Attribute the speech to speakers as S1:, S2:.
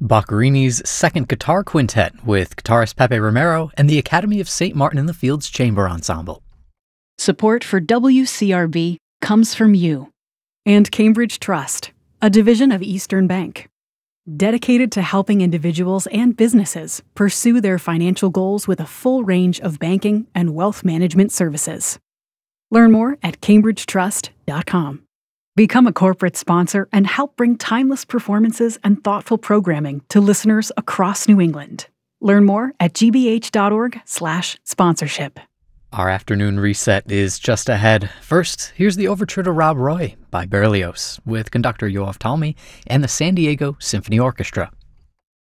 S1: Boccherini's Second Guitar Quintet with guitarist Pepe Romero and the Academy of St. Martin in the Fields Chamber Ensemble.
S2: Support for WCRB comes from you and Cambridge Trust, a division of Eastern Bank, dedicated to helping individuals and businesses pursue their financial goals with a full range of banking and wealth management services. Learn more at cambridgetrust.com. Become a corporate sponsor and help bring timeless performances and thoughtful programming to listeners across New England. Learn more at gbh.org/sponsorship.
S1: Our afternoon reset is just ahead. First, here's the Overture to Rob Roy by Berlioz with conductor Yoav Talmi and the San Diego Symphony Orchestra.